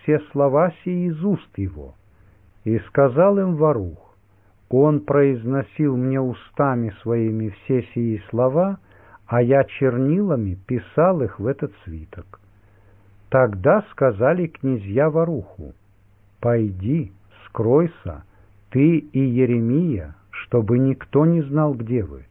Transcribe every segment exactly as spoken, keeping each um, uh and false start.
все слова сии из уст его. И сказал им Варух: он произносил мне устами своими все сии слова, а я чернилами писал их в этот свиток. Тогда сказали князья Варуху: пойди, скройся, ты и Еремия, чтобы никто не знал, где вы.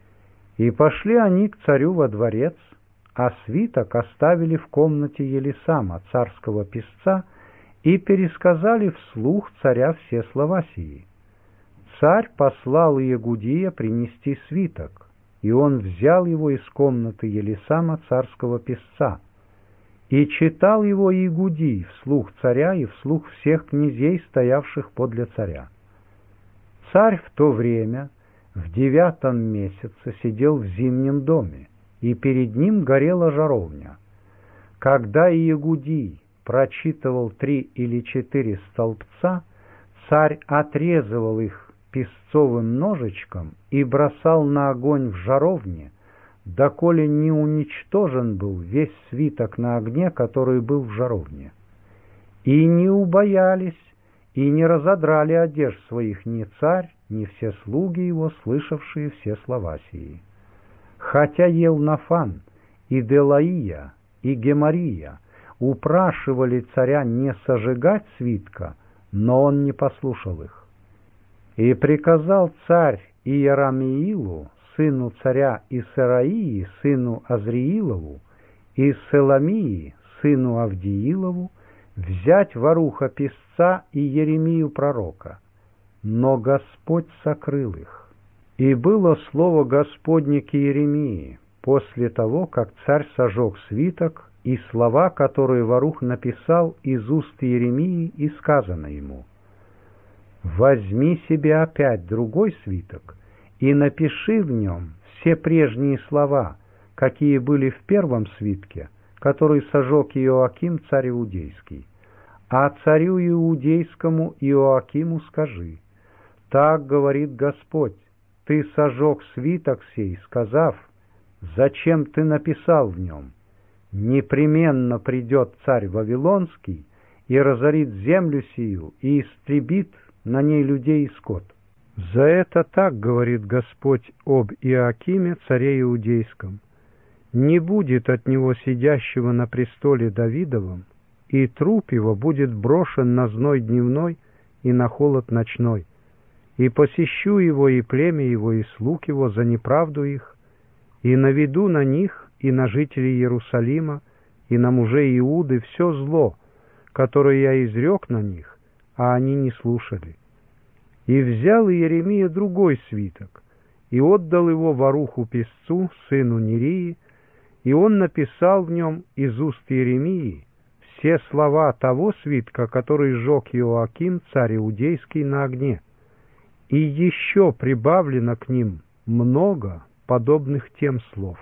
И пошли они к царю во дворец, а свиток оставили в комнате Елисама, царского писца, и пересказали вслух царя все слова сии. Царь послал Иегудия принести свиток, и он взял его из комнаты Елисама, царского писца, и читал его Иегудий вслух царя и вслух всех князей, стоявших подле царя. Царь в то время в девятом месяце сидел в зимнем доме, и перед ним горела жаровня. Когда Иегудий прочитывал три или четыре столбца, царь отрезывал их песцовым ножичком и бросал на огонь в жаровне, доколе не уничтожен был весь свиток на огне, который был в жаровне. И не убоялись, и не разодрали одежд своих ни царь, ни все слуги его, слышавшие все слова сии. Хотя Елнафан и Делаия и Гемария упрашивали царя не сожигать свитка, но он не послушал их. И приказал царь Иерамиилу, сыну царя Исараии, сыну Азриилову, и Селамии, сыну Авдиилову, взять Варуха писца и Еремию пророка. Но Господь сокрыл их. И было слово Господне к Иеремии после того, как царь сожег свиток, и слова, которые Варух написал из уст Иеремии, и сказано ему: «Возьми себе опять другой свиток и напиши в нем все прежние слова, какие были в первом свитке, который сожег Иоаким, царь Иудейский. А царю Иудейскому Иоакиму скажи: так говорит Господь, ты сожег свиток сей, сказав: зачем ты написал в нем? Непременно придет царь Вавилонский и разорит землю сию, и истребит на ней людей и скот. За это так говорит Господь об Иоакиме, царе Иудейском: не будет от него сидящего на престоле Давидовом, и труп его будет брошен на зной дневной и на холод ночной. И посещу его и племя его, и слуг его за неправду их, и наведу на них и на жителей Иерусалима, и на мужей Иуды все зло, которое я изрек на них, а они не слушали». И взял Иеремия другой свиток, и отдал его Варуху писцу, сыну Нерии, и он написал в нем из уст Иеремии все слова того свитка, который сжег Иоаким, царь Иудейский, на огне. И еще прибавлено к ним много подобных тем слов.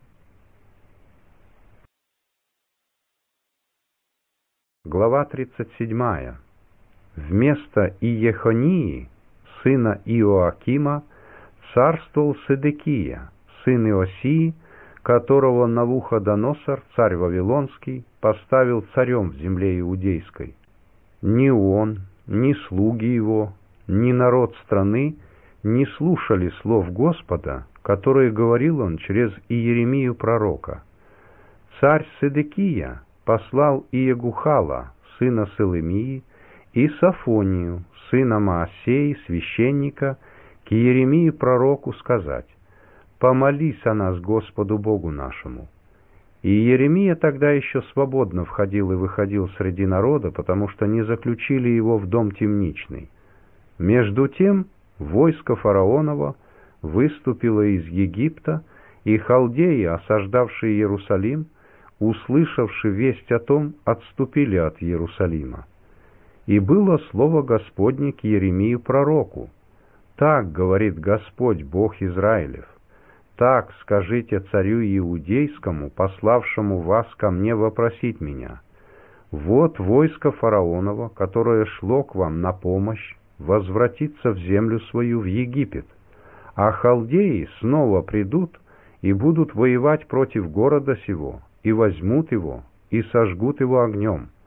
Глава тридцать седьмая. Вместо Иехонии, сына Иоакима, царствовал Седекия, сын Иосии, которого Навуходоносор, царь Вавилонский, поставил царем в земле Иудейской. Ни он, ни слуги его, ни народ страны не слушали слов Господа, которые говорил он через Иеремию пророка. Царь Седекия послал Иегухала, сына Селемии, и Сафонию, сына Маасеи, священника, к Иеремии пророку сказать: «Помолись о нас Господу Богу нашему». И Иеремия тогда еще свободно входил и выходил среди народа, потому что не заключили его в дом темничный. Между тем войско фараонова выступило из Египта, и халдеи, осаждавшие Иерусалим, услышавши весть о том, отступили от Иерусалима. И было слово Господне к Иеремию пророку: «Так говорит Господь, Бог Израилев, так скажите царю Иудейскому, пославшему вас ко мне вопросить меня: вот войско фараонова, которое шло к вам на помощь, возвратится в землю свою, в Египет, а халдеи снова придут и будут воевать против города сего, и возьмут его, и сожгут его огнем.